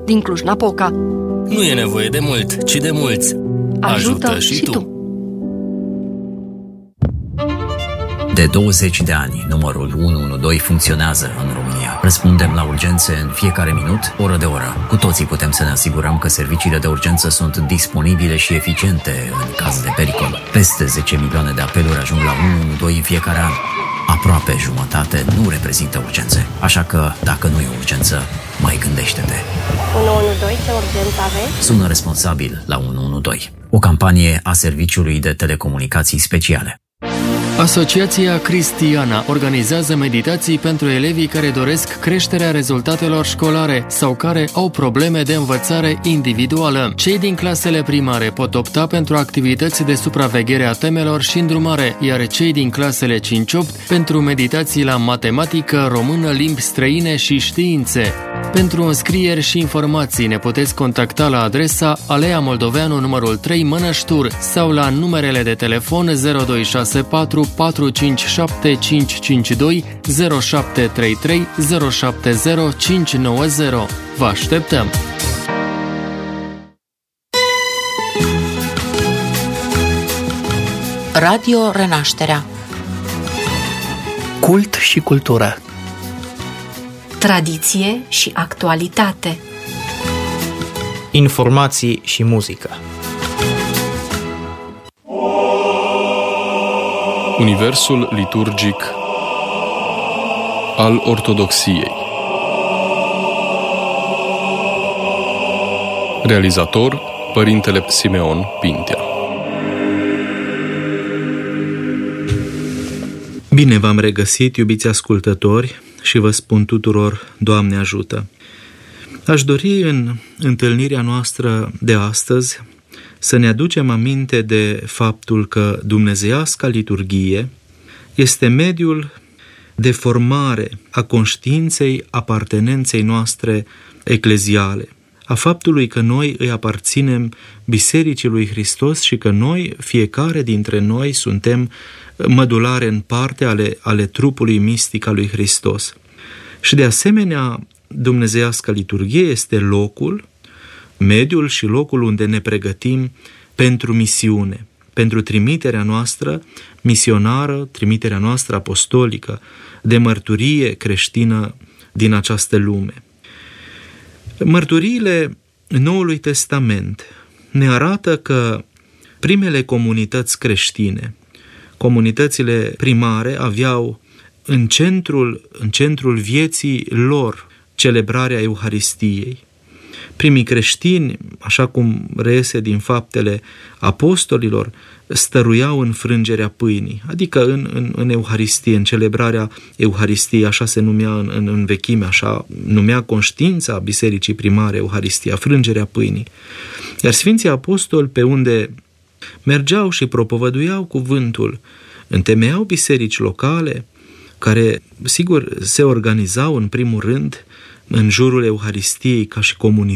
din Cluj-Napoca. Nu e nevoie de mult, ci de mulți. Ajută și tu! De 20 de ani, numărul 112 funcționează în România. Răspundem la urgențe în fiecare minut, oră de oră. Cu toții putem să ne asigurăm că serviciile de urgență sunt disponibile și eficiente în caz de pericol. Peste 10 milioane de apeluri ajung la 112 în fiecare an. Aproape jumătate nu reprezintă urgențe. Așa că, dacă nu e urgență, mai gândește-te. 112, ce urgență aveți? Sună responsabil la 112. O campanie a Serviciului de Telecomunicații Speciale. Asociația Cristiana organizează meditații pentru elevii care doresc creșterea rezultatelor școlare sau care au probleme de învățare individuală. Cei din clasele primare pot opta pentru activități de supraveghere a temelor și îndrumare, iar cei din clasele 5-8 pentru meditații la matematică, română, limbi străine și științe. Pentru înscrieri și informații ne puteți contacta la adresa Alea Moldoveanu numărul 3 Mănăștur sau la numerele de telefon 0264 457 552 0733 070 590. Vă așteptăm! Radio Renașterea. Cult și cultură. Tradiție și actualitate. Informații și muzică. Universul liturgic al Ortodoxiei. Realizator, Părintele Simeon Pintea. Bine v-am regăsit, iubiți ascultători, și vă spun tuturor, Doamne ajută! Aș dori în întâlnirea noastră de astăzi să ne aducem aminte de faptul că dumnezeiasca liturghie este mediul de formare a conștiinței apartenenței noastre ecleziale, a faptului că noi îi aparținem Bisericii lui Hristos și că noi, fiecare dintre noi, suntem mădulare în parte ale trupului mistic al lui Hristos. Și de asemenea, dumnezeiasca liturghie este locul, mediul și locul unde ne pregătim pentru misiune, pentru trimiterea noastră misionară, trimiterea noastră apostolică, de mărturie creștină din această lume. Mărturiile Noului Testament ne arată că primele comunități creștine, comunitățile primare, aveau în centrul vieții lor celebrarea Euharistiei. Primii creștini, așa cum reiese din faptele apostolilor, stăruiau în frângerea pâinii, adică în Euharistie, în celebrarea Euharistiei, așa se numea în vechime, așa numea conștiința bisericii primare Euharistia, frângerea pâinii. Iar Sfinții Apostoli, pe unde mergeau și propovăduiau cuvântul, întemeiau biserici locale, care, sigur, se organizau în primul rând în jurul Euharistiei ca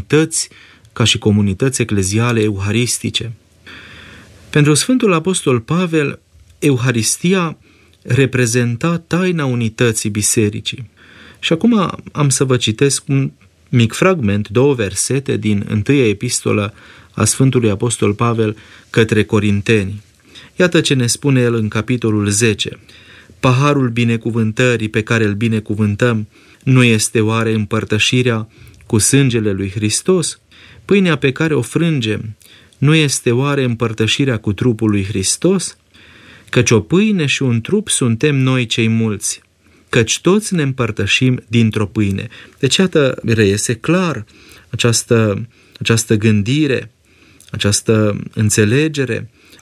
și comunități ecleziale euharistice. Pentru Sfântul Apostol Pavel, Euharistia reprezenta taina unității bisericii. Și acum am să vă citesc un mic fragment, 2 versete din întâia epistolă a Sfântului Apostol Pavel către Corinteni. Iată ce ne spune el în capitolul 10. Paharul binecuvântării pe care îl binecuvântăm nu este oare împărtășirea cu sângele lui Hristos? Pâinea pe care o frângem nu este oare împărtășirea cu trupul lui Hristos? Căci o pâine și un trup suntem noi cei mulți, căci toți ne împărtășim dintr-o pâine. Deci iată, reiese clar această gândire, această înțelegere a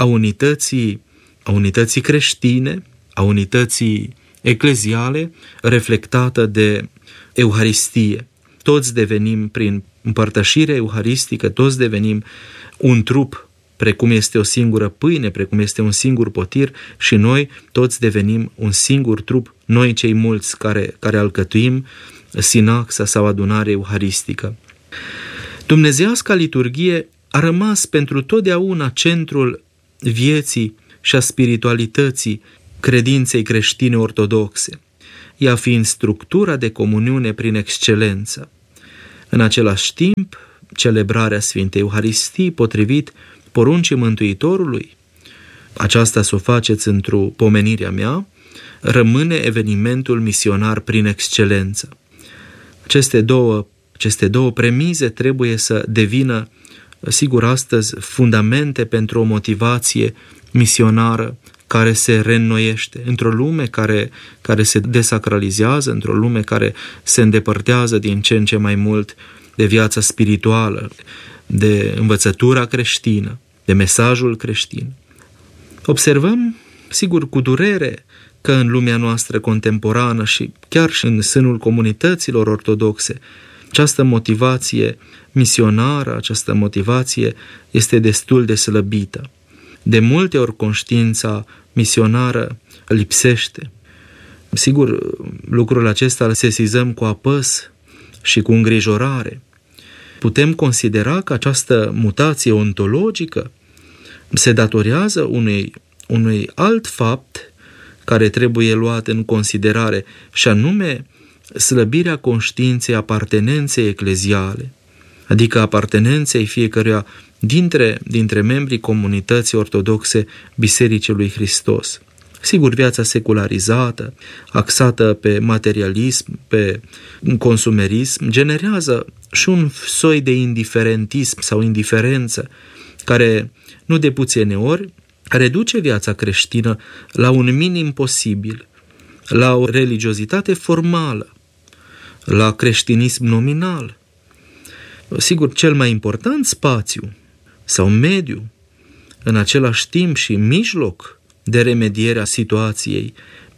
unității creștine, a unității ecleziale, reflectată de Euharistie. Toți devenim, prin împărtășire euharistică, toți devenim un trup, precum este o singură pâine, precum este un singur potir, și noi toți devenim un singur trup, noi cei mulți care alcătuim sinaxa sau adunare euharistică. Dumnezeiasca liturghie a rămas pentru totdeauna centrul vieții și a spiritualității credinței creștine ortodoxe, ea fiind structura de comuniune prin excelență. În același timp, celebrarea Sfintei Euharistii, potrivit poruncii Mântuitorului, aceasta s-o faceți într-o pomenirea mea, rămâne evenimentul misionar prin excelență. Aceste două premize trebuie să devină, sigur, astăzi fundamente pentru o motivație misionară care se reînnoiește într-o lume care se desacralizează, într-o lume care se îndepărtează din ce în ce mai mult de viața spirituală, de învățătura creștină, de mesajul creștin. Observăm, sigur, cu durere că în lumea noastră contemporană și chiar și în sânul comunităților ortodoxe, această motivație misionară, această motivație este destul de slăbită. De multe ori conștiința misionară lipsește. Sigur, lucrul acesta îl sesizăm cu apăs și cu îngrijorare. Putem considera că această mutație ontologică se datorează unui alt fapt care trebuie luat în considerare, și anume slăbirea conștiinței apartenenței ecleziale, adică apartenenței fiecăruia dintre membrii comunității ortodoxe Bisericii lui Hristos. Sigur, viața secularizată, axată pe materialism, pe consumerism, generează și un soi de indiferentism sau indiferență care, nu de puține ori, reduce viața creștină la un minim posibil, la o religiozitate formală, la creștinism nominal. Sigur, cel mai important spațiu sau mediu, în același timp și mijloc de remediere a situației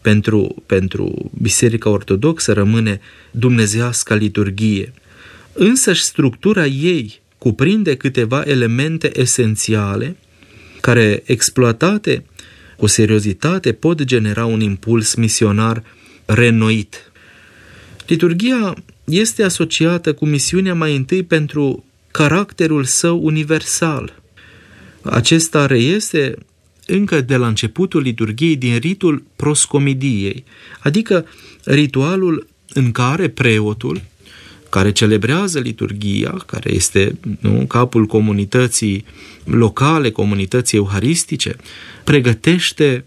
pentru Biserica Ortodoxă rămâne dumnezeiasca liturghie. Însăși structura ei cuprinde câteva elemente esențiale care, exploatate cu seriozitate, pot genera un impuls misionar reînnoit. Liturghia este asociată cu misiunea mai întâi pentru caracterul său universal. Acesta reiese încă de la începutul liturghiei din ritul proscomidiei, adică ritualul în care preotul, care celebrează liturghia, care este capul comunității locale, comunității euharistice, pregătește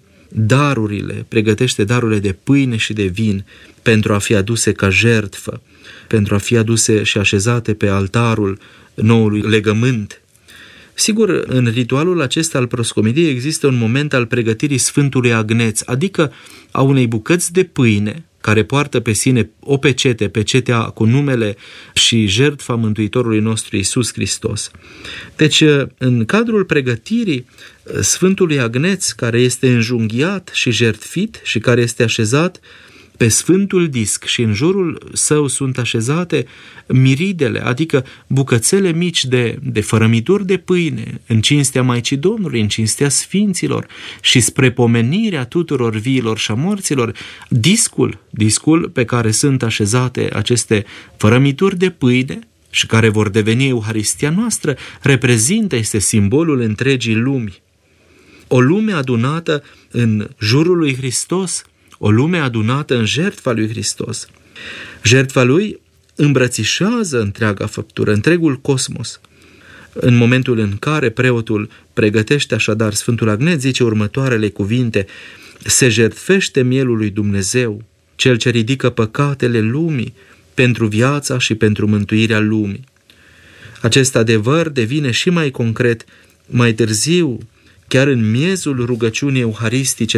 darurile de pâine și de vin pentru a fi aduse ca jertfă, pentru a fi aduse și așezate pe altarul noului legământ. Sigur, în ritualul acesta al proscomidiei există un moment al pregătirii Sfântului Agneț, adică a unei bucăți de pâine care poartă pe sine o pecete, pecetea cu numele și jertfa Mântuitorului nostru Iisus Hristos. Deci, în cadrul pregătirii Sfântului Agneț, care este înjunghiat și jertfit și care este așezat pe Sfântul Disc și în jurul său sunt așezate miridele, adică bucățele mici de fărămituri de pâine, în cinstea Maicii Domnului, în cinstea Sfinților și spre pomenirea tuturor viilor și a morților, discul pe care sunt așezate aceste fărămituri de pâine și care vor deveni Euharistia noastră, este simbolul întregii lumi. O lume adunată în jurul lui Hristos, o lume adunată în jertfa lui Hristos. Jertfa lui îmbrățișează întreaga făptură, întregul cosmos. În momentul în care preotul pregătește așadar Sfântul Agneț, zice următoarele cuvinte: se jertfește mielul lui Dumnezeu, cel ce ridică păcatele lumii pentru viața și pentru mântuirea lumii. Acest adevăr devine și mai concret mai târziu, chiar în miezul rugăciunii euharistice,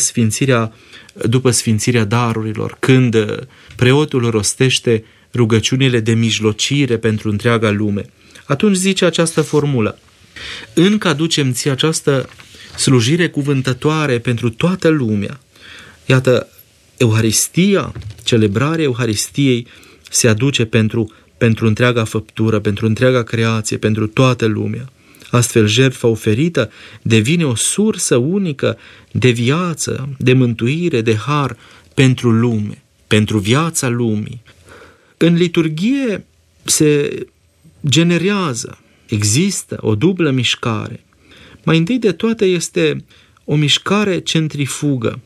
după sfințirea darurilor, când preotul rostește rugăciunile de mijlocire pentru întreaga lume. Atunci zice această formulă: încă aducem ție această slujire cuvântătoare pentru toată lumea. Iată, Euharistia, celebrarea Euharistiei se aduce pentru întreaga făptură, pentru întreaga creație, pentru toată lumea. Astfel, jertfa oferită devine o sursă unică de viață, de mântuire, de har pentru lume, pentru viața lumii. În liturghie se generează, există o dublă mișcare. Mai întâi de toate este o mișcare centrifugă,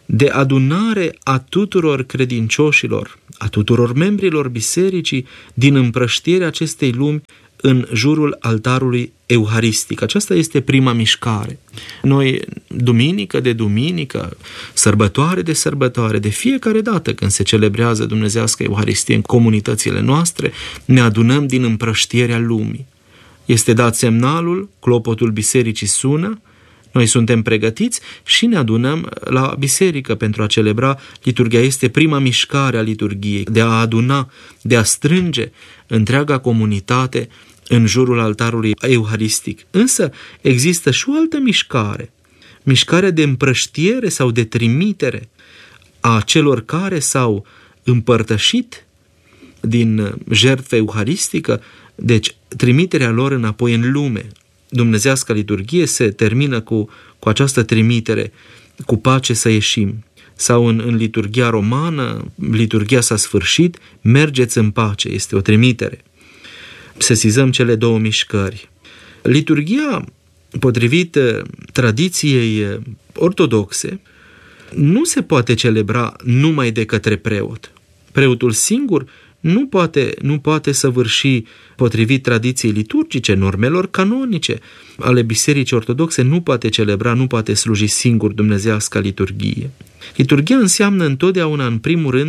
de adunare a tuturor credincioșilor, a tuturor membrilor bisericii din împrăștierea acestei lumi în jurul altarului euharistic. Aceasta este prima mișcare. Noi, duminică de duminică, sărbătoare de sărbătoare, de fiecare dată când se celebrează dumnezeiasca Euharistie în comunitățile noastre, ne adunăm din împrăștierea lumii. Este dat semnalul, clopotul bisericii sună, noi suntem pregătiți și ne adunăm la biserică pentru a celebra liturghia. Este prima mișcare a liturghiei, de a aduna, de a strânge întreaga comunitate în jurul altarului euharistic. Însă există și o altă mișcare, mișcarea de împrăștiere sau de trimitere a celor care s-au împărtășit din jertfa euharistică, deci trimiterea lor înapoi în lume. Dumnezeiasca liturghie se termină cu această trimitere, cu pace să ieșim. Sau în liturghia romană, liturghia s-a sfârșit, mergeți în pace, este o trimitere. Sesizăm cele două mișcări. Liturghia, potrivit tradiției ortodoxe, nu se poate celebra numai de către preot. Preotul singur nu poate săvârși, potrivit tradiției liturgice, normelor canonice ale Bisericii Ortodoxe, nu poate celebra, nu poate sluji singur dumnezeiasca liturghie. Liturghia înseamnă întotdeauna, în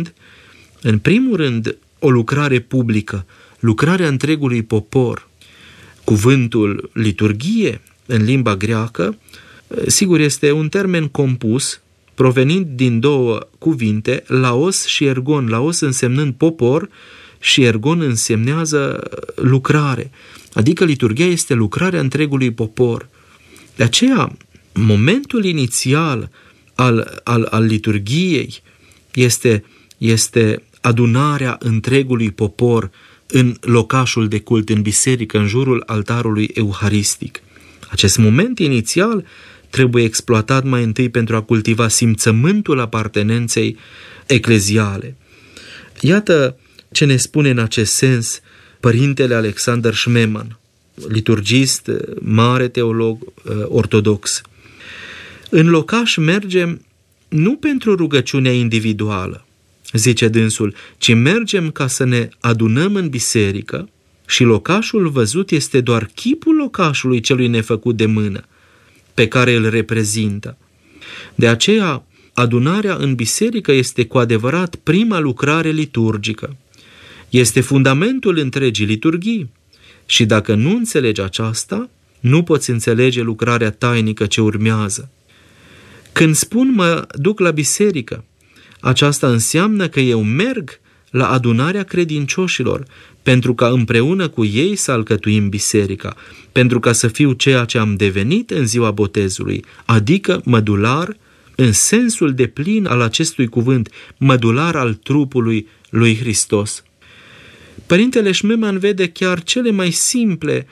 primul rând, o lucrare publică, lucrarea întregului popor. Cuvântul liturghie, în limba greacă, sigur, este un termen compus, provenind din două cuvinte, laos și ergon, laos însemnând popor și ergon însemnează lucrare. Adică liturghia este lucrarea întregului popor. De aceea, momentul inițial al liturghiei este adunarea întregului popor în locașul de cult, în biserică, în jurul altarului euharistic. Acest moment inițial trebuie exploatat mai întâi pentru a cultiva simțământul apartenenței ecleziale. Iată ce ne spune în acest sens părintele Alexander Schmemann, liturgist, mare teolog ortodox. În locaș mergem nu pentru rugăciunea individuală, zice dânsul, ci mergem ca să ne adunăm în biserică și locașul văzut este doar chipul locașului celui nefăcut de mână, pe care îl reprezintă. De aceea, adunarea în biserică este cu adevărat prima lucrare liturgică. Este fundamentul întregii liturghii și dacă nu înțelegi aceasta, nu poți înțelege lucrarea tainică ce urmează. Când spun mă duc la biserică, aceasta înseamnă că eu merg la adunarea credincioșilor, pentru ca împreună cu ei să alcătuim biserica, pentru ca să fiu ceea ce am devenit în ziua botezului, adică mădular, în sensul deplin al acestui cuvânt, mădular al trupului lui Hristos. Părintele Schmemann vede chiar cele mai simple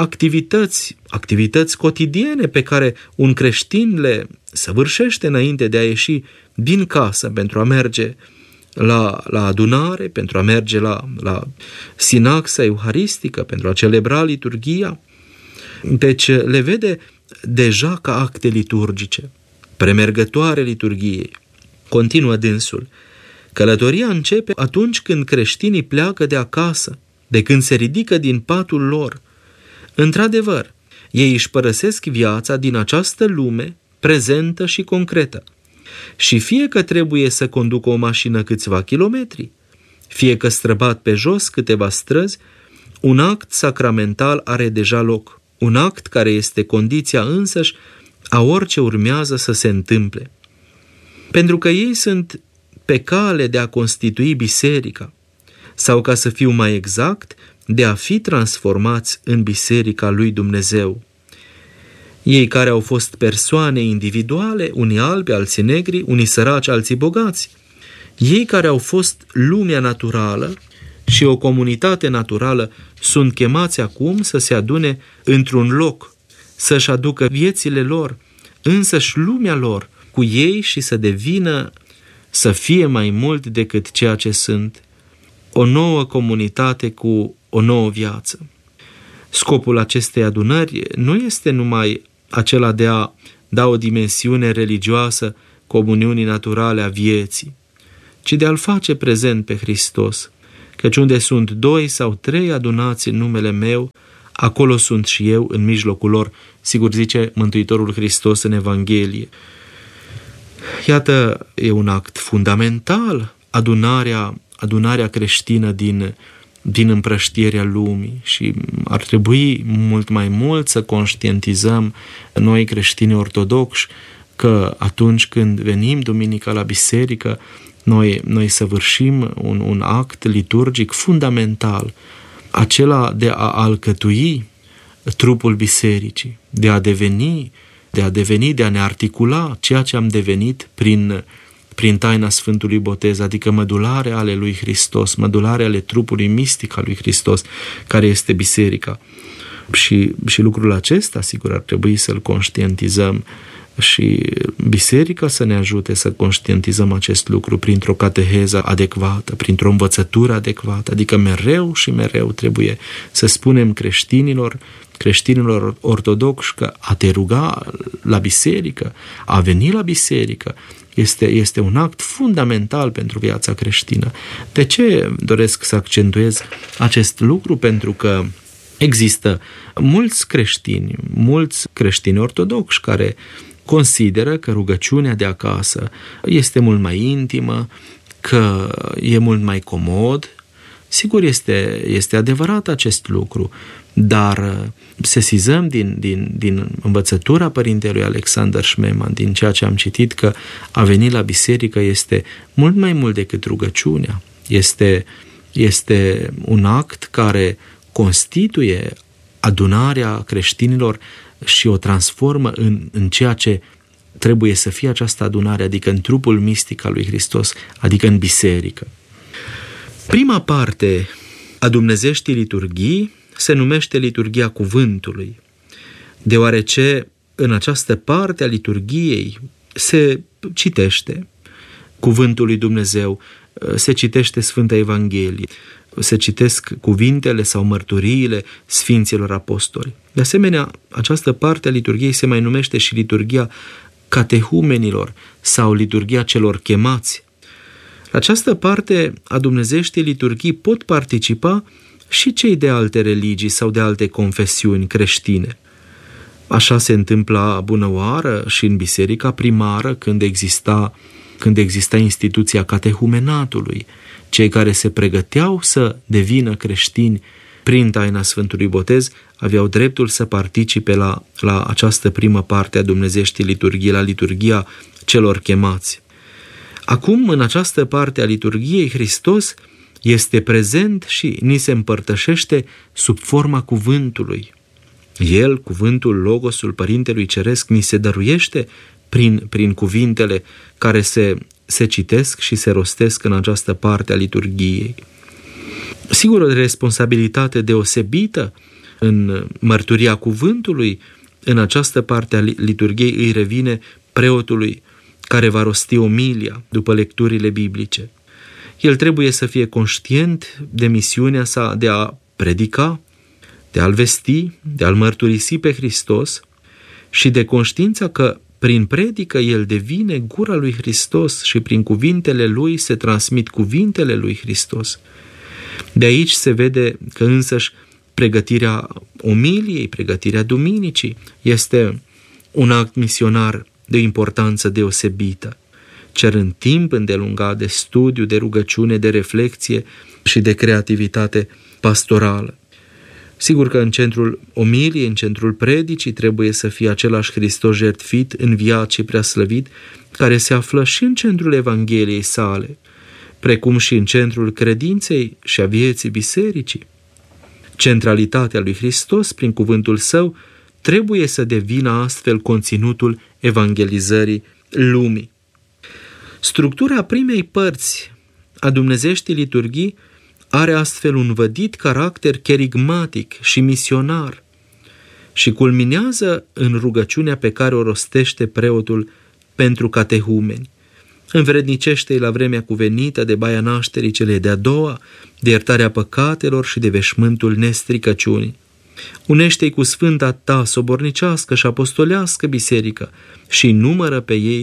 activități cotidiene pe care un creștin le săvârșește înainte de a ieși din casă pentru a merge la adunare, pentru a merge la sinaxa euharistică, pentru a celebra liturghia. Deci le vede deja ca acte liturgice, premergătoare liturghiei. Continuă dânsul. Călătoria începe atunci când creștinii pleacă de acasă, de când se ridică din patul lor. Într-adevăr, ei își părăsesc viața din această lume prezentă și concretă. Și fie că trebuie să conducă o mașină câțiva kilometri, fie că străbat pe jos câteva străzi, un act sacramental are deja loc, un act care este condiția însăși a orice urmează să se întâmple. Pentru că ei sunt pe cale de a constitui biserica, sau ca să fiu mai exact, de a fi transformați în biserica lui Dumnezeu. Ei care au fost persoane individuale, unii albi, alții negri, unii săraci, alții bogați. Ei care au fost lumea naturală și o comunitate naturală sunt chemați acum să se adune într-un loc, să-și aducă viețile lor, însăși lumea lor, cu ei și să fie mai mult decât ceea ce sunt, o nouă comunitate cu o nouă viață. Scopul acestei adunări nu este numai acela de a da o dimensiune religioasă comuniunii naturale a vieții, ci de a-L face prezent pe Hristos, căci unde sunt 2 sau 3 adunați în numele meu, acolo sunt și eu în mijlocul lor, sigur zice Mântuitorul Hristos în Evanghelie. Iată, e un act fundamental, adunarea creștină din împrăștierea lumii, și ar trebui mult mai mult să conștientizăm noi creștini ortodoxi că atunci când venim duminica la biserică, noi săvârșim un act liturgic fundamental, acela de a alcătui trupul bisericii, de a deveni, de a ne articula ceea ce am devenit prin taina Sfântului Botez, adică mădulare ale lui Hristos, mădulare ale trupului mistic al lui Hristos, care este biserica. Și lucrul acesta, sigur, ar trebui să-l conștientizăm și biserica să ne ajute să conștientizăm acest lucru printr-o cateheză adecvată, printr-o învățătură adecvată, adică mereu și mereu trebuie să spunem creștinilor ortodoxi că a te ruga la biserică, a veni la biserică, este un act fundamental pentru viața creștină. De ce doresc să accentuez acest lucru? Pentru că există mulți creștini ortodoxi care consideră că rugăciunea de acasă este mult mai intimă, că e mult mai comod. Sigur, este adevărat acest lucru, dar sesizăm din învățătura părintelui Alexander Schmemann, din ceea ce am citit, că a venit la biserică este mult mai mult decât rugăciunea. Este un act care constituie adunarea creștinilor și o transformă în ceea ce trebuie să fie această adunare, adică în trupul mistic al lui Hristos, adică în biserică. Prima parte a dumnezeieștii liturghii se numește liturghia cuvântului, deoarece în această parte a liturghiei se citește cuvântul lui Dumnezeu, se citește Sfânta Evanghelie, se citesc cuvintele sau mărturiile Sfinților Apostoli. De asemenea, această parte a liturghiei se mai numește și liturghia catehumenilor sau liturghia celor chemați. La această parte a dumnezeieștii liturghii pot participa și cei de alte religii sau de alte confesiuni creștine. Așa se întâmpla bunăoară și în biserica primară, când exista instituția catehumenatului. Cei care se pregăteau să devină creștini prin taina Sfântului Botez aveau dreptul să participe la această primă parte a dumnezeieștii liturghii, la liturghia celor chemați. Acum, în această parte a liturghiei, Hristos este prezent și ni se împărtășește sub forma cuvântului. El, cuvântul, Logosul Părintelui Ceresc, ni se dăruiește prin cuvintele care se citesc și se rostesc în această parte a liturghiei. Sigur, o responsabilitate deosebită în mărturia cuvântului, în această parte a liturghiei îi revine preotului care va rosti omilia după lecturile biblice. El trebuie să fie conștient de misiunea sa de a predica, de a-L vesti, de a-L mărturisi pe Hristos și de conștiința că prin predică el devine gura lui Hristos și prin cuvintele lui se transmit cuvintele lui Hristos. De aici se vede că însăși pregătirea omiliei, pregătirea duminicii este un act misionar de o importanță deosebită, cerând timp îndelungat de studiu, de rugăciune, de reflexie și de creativitate pastorală. Sigur că în centrul omiliei, în centrul predicii, trebuie să fie același Hristos jertfit, înviat și preaslăvit, care se află și în centrul Evangheliei sale, precum și în centrul credinței și a vieții bisericii. Centralitatea lui Hristos, prin cuvântul său, trebuie să devină astfel conținutul evangelizării lumii. Structura primei părți a dumnezeieștii liturghii are astfel un vădit caracter cherigmatic și misionar și culminează în rugăciunea pe care o rostește preotul pentru catehumeni. Învrednicește-i la vremea cuvenită de baia nașterii celei de-a doua, de iertarea păcatelor și de veșmântul nestricăciunii. Unește-i cu sfânta ta sobornicească și apostolească biserică și numără pe ei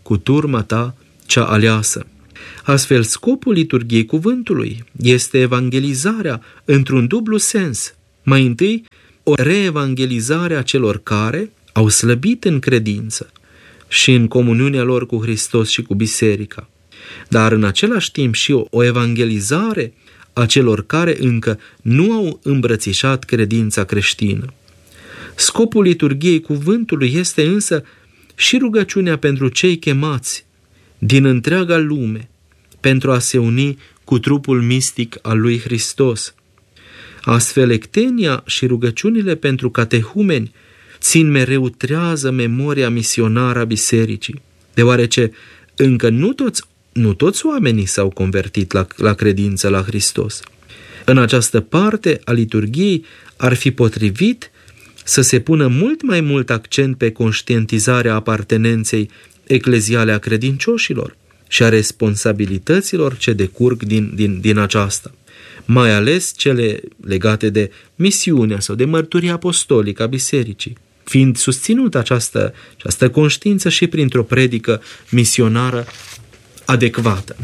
cu turma ta cea aleasă. Astfel, scopul liturghiei cuvântului este evangelizarea într-un dublu sens. Mai întâi, o reevangelizare a celor care au slăbit în credință și în comuniunea lor cu Hristos și cu biserica, dar în același timp și o evangelizare a celor care încă nu au îmbrățișat credința creștină. Scopul liturghiei cuvântului este însă și rugăciunea pentru cei chemați din întreaga lume pentru a se uni cu trupul mistic al lui Hristos. Astfel, ectenia și rugăciunile pentru catehumeni țin mereu trează memoria misionară a bisericii, deoarece încă nu toți oamenii s-au convertit la credință la Hristos. În această parte a liturghiei ar fi potrivit să se pună mult mai mult accent pe conștientizarea apartenenței ecleziale a credincioșilor și a responsabilităților ce decurg din aceasta, mai ales cele legate de misiunea sau de mărturia apostolică a bisericii, fiind susținută această conștiință și printr-o predică misionară adecvată.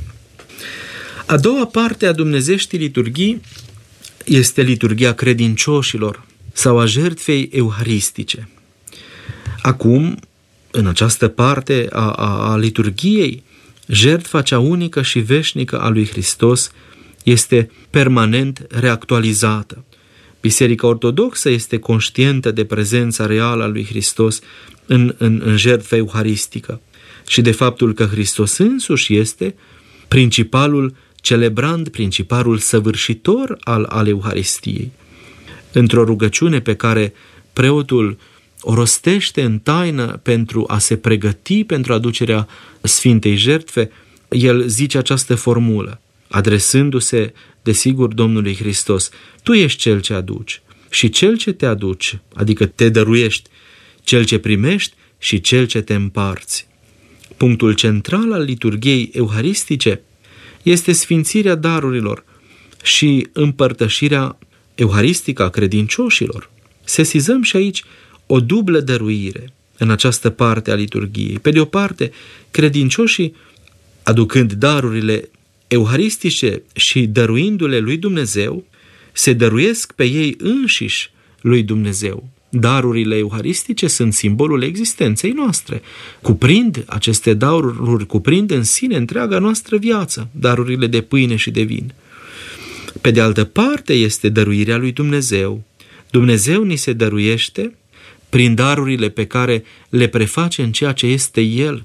A doua parte a dumnezeștii liturghii este liturghia credincioșilor sau a jertfei euharistice. Acum, în această parte a liturghiei, jertfa cea unică și veșnică a lui Hristos este permanent reactualizată. Biserica Ortodoxă este conștientă de prezența reală a lui Hristos în jertfa euharistică și de faptul că Hristos însuși este principalul celebrant, principalul săvârșitor al Euharistiei. Într-o rugăciune pe care preotul o rostește în taină pentru a se pregăti pentru aducerea Sfintei Jertfe, el zice această formulă, adresându-se, desigur, Domnului Hristos: Tu ești Cel ce aduci și Cel ce te aduci, adică te dăruiești, Cel ce primești și Cel ce te împarți. Punctul central al liturghiei euharistice este sfințirea darurilor și împărtășirea euharistică a credincioșilor. Sesizăm și aici o dublă dăruire în această parte a liturghiei. Pe de o parte, credincioșii, aducând darurile euharistice și dăruindu-le lui Dumnezeu, se dăruiesc pe ei înșiși lui Dumnezeu. Darurile euharistice sunt simbolul existenței noastre. Aceste daruri cuprind în sine întreaga noastră viață, darurile de pâine și de vin. Pe de altă parte este dăruirea lui Dumnezeu. Dumnezeu ni se dăruiește prin darurile pe care le preface în ceea ce este El.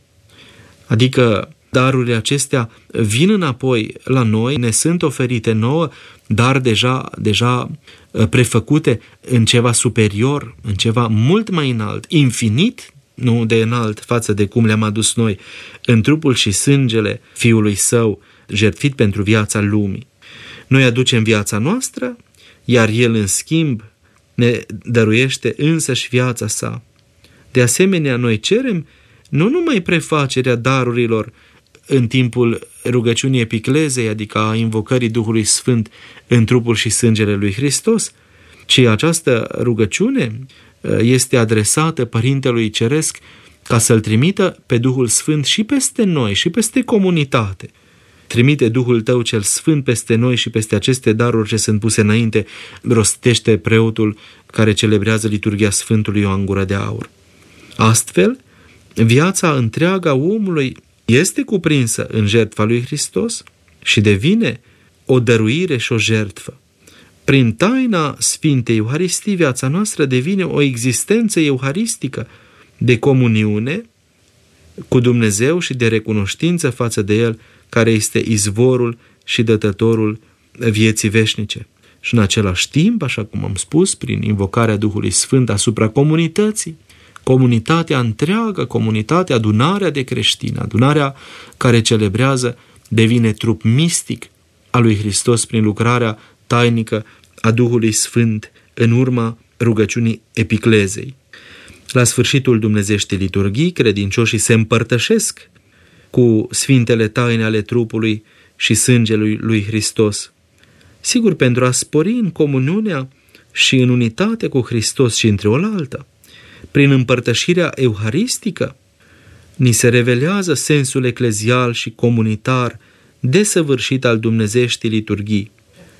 Adică darurile acestea vin înapoi la noi, ne sunt oferite nouă, dar deja prefăcute în ceva superior, în ceva mult mai înalt, infinit, nu de înalt față de cum le-am adus noi, în trupul și sângele Fiului Său, jertfit pentru viața lumii. Noi aducem viața noastră, iar El, în schimb, ne dăruiește însăși viața Sa. De asemenea, noi cerem nu numai prefacerea darurilor în timpul rugăciunii epiclezei, adică a invocării Duhului Sfânt în trupul și sângele lui Hristos, ci această rugăciune este adresată Părintelui Ceresc ca să-L trimită pe Duhul Sfânt și peste noi și peste comunitate. Trimite Duhul Tău cel Sfânt peste noi și peste aceste daruri ce sunt puse înainte, rostește preotul care celebrează liturghia Sfântului Ioan Gură de Aur. Astfel, viața întreagă a omului este cuprinsă în jertfa lui Hristos și devine o dăruire și o jertfă. Prin taina Sfintei Euharistii, viața noastră devine o existență euharistică de comuniune cu Dumnezeu și de recunoștință față de El, care este izvorul și dătătorul vieții veșnice. Și în același timp, așa cum am spus, prin invocarea Duhului Sfânt asupra comunității, comunitatea întreagă, comunitatea, adunarea de creștini, adunarea care celebrează, devine trup mistic al lui Hristos prin lucrarea tainică a Duhului Sfânt în urma rugăciunii epiclezei. La sfârșitul dumnezeștii liturghii, credincioșii se împărtășesc cu sfintele taine ale trupului și sângelui lui Hristos. Sigur, pentru a spori în comuniunea și în unitate cu Hristos și între oaltă, prin împărtășirea euharistică, Ni se revelează sensul eclezial și comunitar desăvârșit al dumnezeieștii liturghii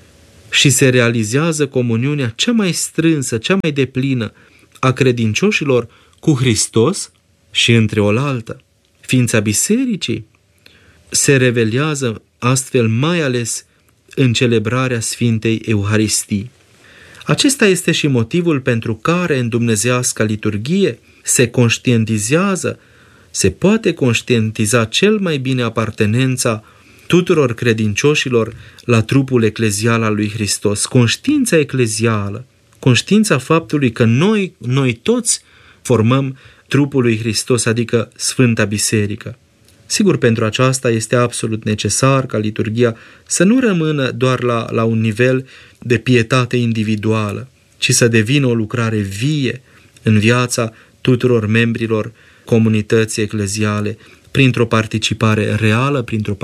și se realizează comuniunea cea mai strânsă, cea mai deplină a credincioșilor cu Hristos și între oaltă. Ființa bisericii se revelează astfel mai ales în celebrarea Sfintei Euharistii. Acesta este și motivul pentru care în dumnezeiasca liturghie se conștientizează, se poate conștientiza cel mai bine apartenența tuturor credincioșilor la trupul eclezial al lui Hristos. Conștiința eclezială, conștiința faptului că noi toți formăm trupul lui Hristos, adică Sfânta Biserică. Sigur, pentru aceasta este absolut necesar ca liturghia să nu rămână doar la un nivel de pietate individuală, ci să devină o lucrare vie în viața tuturor membrilor comunității ecleziale, printr-o participare reală,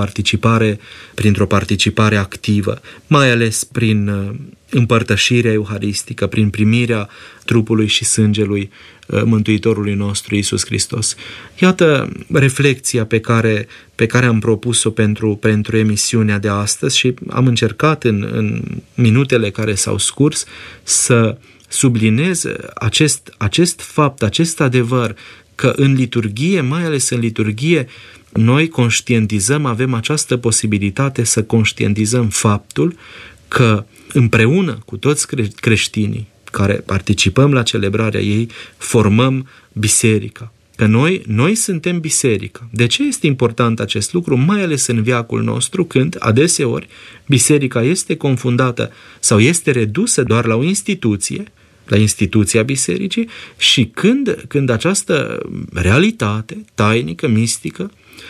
printr-o participare activă, mai ales prin împărtășirea euharistică, prin primirea trupului și sângelui Mântuitorului nostru Iisus Hristos. Iată reflecția pe care am propus-o pentru emisiunea de astăzi și am încercat în minutele care s-au scurs să subliniez acest fapt, acest adevăr, că în liturghie, mai ales în liturghie, noi conștientizăm, avem această posibilitate să conștientizăm faptul că împreună cu toți creștinii care participăm la celebrarea ei, formăm biserica. Că noi suntem biserica. De ce este important acest lucru? Mai ales în veacul nostru, când adeseori biserica este confundată sau este redusă doar la o instituție, la instituția bisericii, și când această realitate tainică, mistică,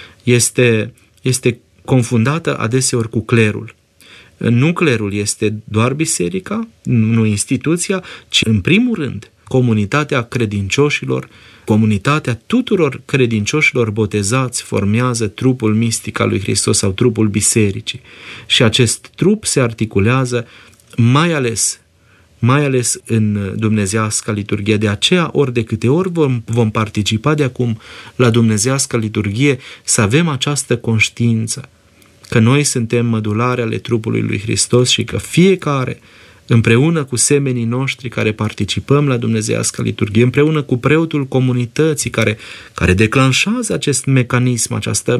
este confundată adeseori cu clerul. Nu clerul este doar biserica, nu instituția, ci în primul rând comunitatea credincioșilor, comunitatea tuturor credincioșilor botezați formează trupul mistic al lui Hristos sau trupul bisericii. Și acest trup se articulează mai ales în dumnezeiasca liturghie. De aceea, ori de câte ori vom participa de acum la dumnezeiasca liturghie, să avem această conștiință că noi suntem mădulare ale trupului lui Hristos și că fiecare, împreună cu semenii noștri care participăm la dumnezeiasca liturghie, împreună cu preotul comunității care declanșează acest mecanism,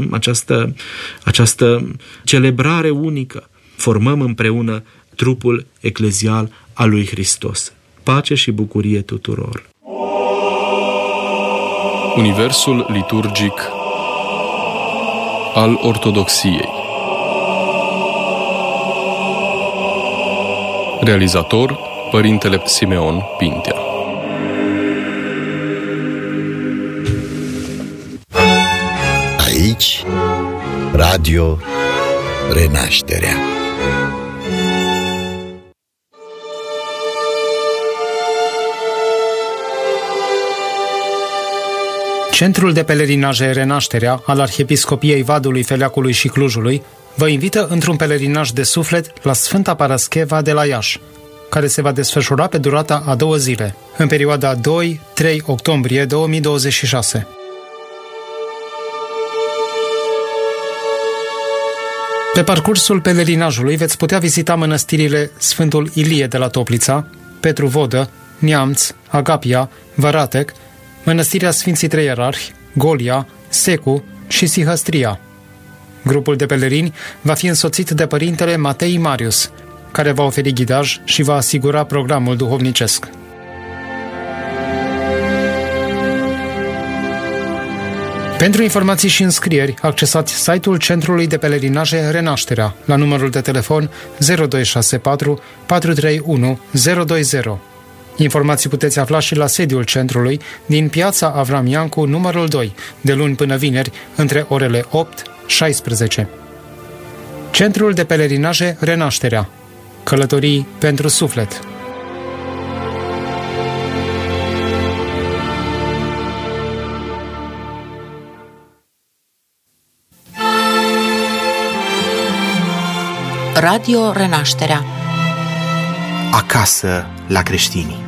această celebrare unică, formăm împreună trupul eclezial al lui Hristos. Pace și bucurie tuturor! Universul liturgic al Ortodoxiei. Realizator, Părintele Simeon Pintea. Aici, Radio Renașterea. Centrul de pelerinaje Renașterea al Arhiepiscopiei Vadului, Feleacului și Clujului vă invită într-un pelerinaj de suflet la Sfânta Parascheva de la Iași, care se va desfășura pe durata a 2 zile, în perioada 2-3 octombrie 2026. Pe parcursul pelerinajului veți putea vizita mănăstirile Sfântul Ilie de la Toplița, Petru Vodă, Neamț, Agapia, Văratec, Mănăstirea Sfinții Trei Ierarhi, Golia, Secu și Sihăstria. Grupul de pelerini va fi însoțit de Părintele Matei Marius, care va oferi ghidaj și va asigura programul duhovnicesc. Pentru informații și înscrieri, accesați site-ul Centrului de Pelerinaje Renașterea la numărul de telefon 0264 431 020. Informații puteți afla și la sediul centrului din Piața Avram Iancu, numărul 2, de luni până vineri, între orele 8-16. Centrul de Pelerinaje Renașterea. Călătorii pentru suflet. Radio Renașterea. Acasă la creștinii.